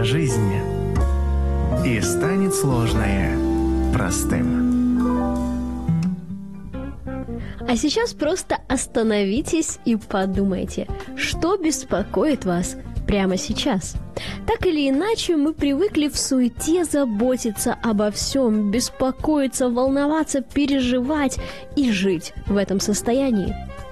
жизнь, и станет сложное простым. А сейчас просто остановитесь и подумайте, что беспокоит вас прямо сейчас. Так или иначе, мы привыкли в суете заботиться обо всем, беспокоиться, волноваться, переживать и жить в этом состоянии.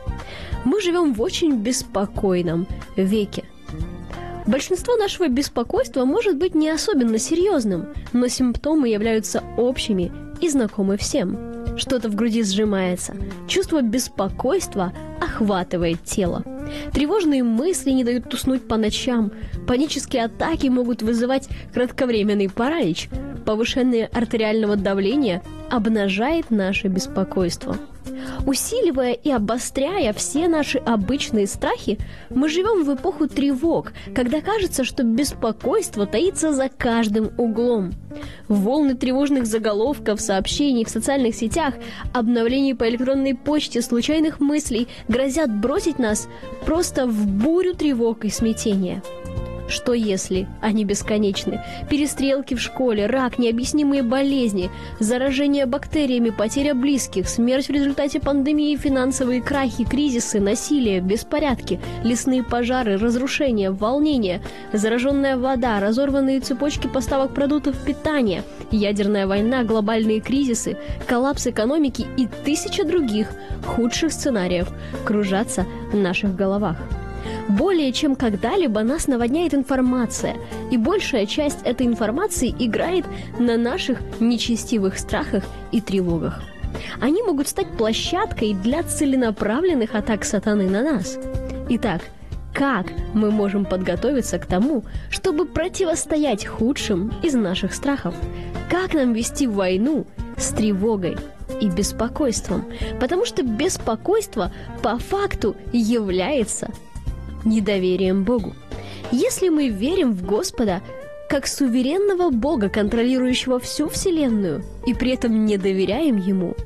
Мы живем в очень беспокойном веке. Большинство нашего беспокойства может быть не особенно серьезным, но симптомы являются общими и знакомы всем. Что-то в груди сжимается, чувство беспокойства охватывает тело. Тревожные мысли не дают уснуть по ночам, панические атаки могут вызывать кратковременный паралич, повышение артериального давления обнажает наше беспокойство. Усиливая и обостряя все наши обычные страхи, мы живем в эпоху тревог, когда кажется, что беспокойство таится за каждым углом. Волны тревожных заголовков, сообщений в социальных сетях, обновлений по электронной почте, случайных мыслей грозят бросить нас просто в бурю тревог и смятения. Что если они бесконечны? Перестрелки в школе, рак, необъяснимые болезни, заражение бактериями, потеря близких, смерть в результате пандемии, финансовые крахи, кризисы, насилие, беспорядки, лесные пожары, разрушения, волнения, зараженная вода, разорванные цепочки поставок продуктов питания, ядерная война, глобальные кризисы, коллапс экономики и тысяча других худших сценариев кружатся в наших головах. Более чем когда-либо нас наводняет информация, и большая часть этой информации играет на наших нечестивых страхах и тревогах. Они могут стать площадкой для целенаправленных атак сатаны на нас. Итак, как мы можем подготовиться к тому, чтобы противостоять худшим из наших страхов? Как нам вести войну с тревогой и беспокойством? Потому что беспокойство по факту является недоверием Богу. Если мы верим в Господа как суверенного Бога, контролирующего всю Вселенную, и при этом не доверяем Ему,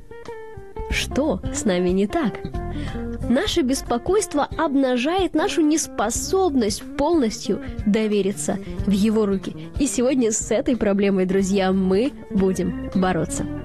что с нами не так? Наше беспокойство обнажает нашу неспособность полностью довериться в Его руки. И сегодня с этой проблемой, друзья, мы будем бороться.